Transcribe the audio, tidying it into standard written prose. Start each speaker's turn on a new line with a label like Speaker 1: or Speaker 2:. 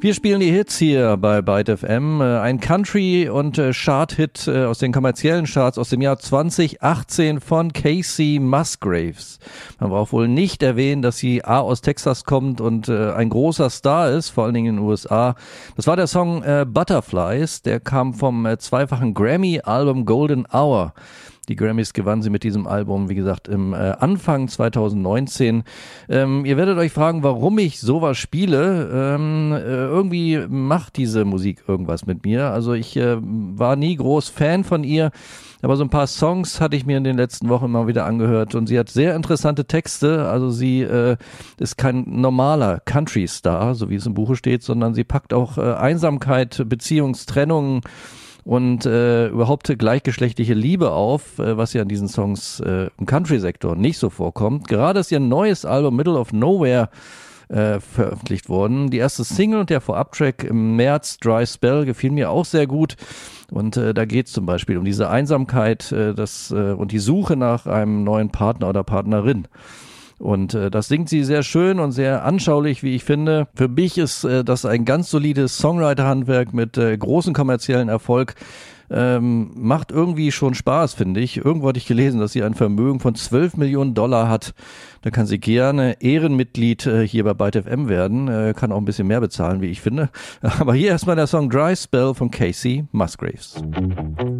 Speaker 1: Wir spielen die Hits hier bei Byte FM. Ein Country- und Chart-Hit aus den kommerziellen Charts aus dem Jahr 2018 von Kacey Musgraves. Man braucht wohl nicht erwähnen, dass sie aus Texas kommt und ein großer Star ist, vor allen Dingen in den USA. Das war der Song Butterflies, der kam vom zweifachen Grammy-Album Golden Hour. Die Grammys gewann sie mit diesem Album, wie gesagt, im Anfang 2019. Ihr werdet euch fragen, warum ich sowas spiele. Irgendwie macht diese Musik irgendwas mit mir. Also ich war nie groß Fan von ihr, aber so ein paar Songs hatte ich mir in den letzten Wochen immer wieder angehört und sie hat sehr interessante Texte. Also sie ist kein normaler Country-Star, so wie es im Buche steht, sondern sie packt auch Einsamkeit, Beziehungstrennungen und überhaupt gleichgeschlechtliche Liebe auf, was ja in diesen Songs im Country-Sektor nicht so vorkommt. Gerade ist ihr neues Album Middle of Nowhere veröffentlicht worden. Die erste Single und der Vorabtrack im März, Dry Spell, gefiel mir auch sehr gut. Und da geht es zum Beispiel um diese Einsamkeit und die Suche nach einem neuen Partner oder Partnerin. Und das singt sie sehr schön und sehr anschaulich, wie ich finde. Für mich ist das ein ganz solides Songwriter-Handwerk mit großem kommerziellen Erfolg. Macht irgendwie schon Spaß, finde ich. Irgendwo hatte ich gelesen, dass sie ein Vermögen von $12 Millionen hat. Da kann sie gerne Ehrenmitglied hier bei Byte FM werden. Kann auch ein bisschen mehr bezahlen, wie ich finde. Aber hier erstmal der Song Dry Spell von Kacey Musgraves.